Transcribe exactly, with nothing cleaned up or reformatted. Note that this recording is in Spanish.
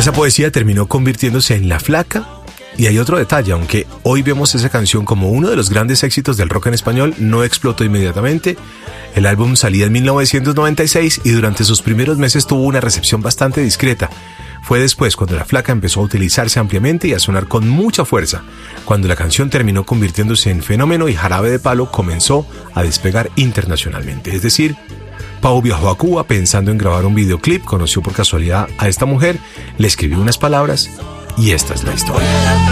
Esa poesía terminó convirtiéndose en La Flaca. Y hay otro detalle, aunque hoy vemos esa canción como uno de los grandes éxitos del rock en español, no explotó inmediatamente. El álbum salía en mil novecientos noventa y seis y durante sus primeros meses tuvo una recepción bastante discreta. Fue después cuando La Flaca empezó a utilizarse ampliamente y a sonar con mucha fuerza, cuando la canción terminó convirtiéndose en fenómeno y Jarabe de Palo comenzó a despegar internacionalmente. Es decir, Pau viajó a Cuba pensando en grabar un videoclip, conoció por casualidad a esta mujer, le escribió unas palabras y esta es la historia.